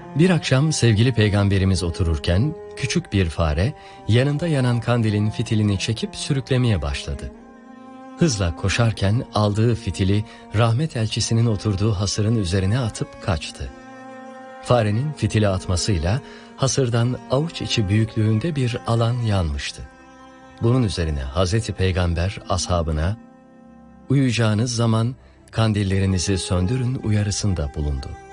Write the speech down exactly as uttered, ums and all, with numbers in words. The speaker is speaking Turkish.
Bir akşam sevgili peygamberimiz otururken küçük bir fare yanında yanan kandilin fitilini çekip sürüklemeye başladı. Hızla koşarken aldığı fitili rahmet elçisinin oturduğu hasırın üzerine atıp kaçtı. Farenin fitili atmasıyla hasırdan avuç içi büyüklüğünde bir alan yanmıştı. Bunun üzerine Hazreti Peygamber ashabına "Uyuyacağınız zaman kandillerinizi söndürün" uyarısında bulundu.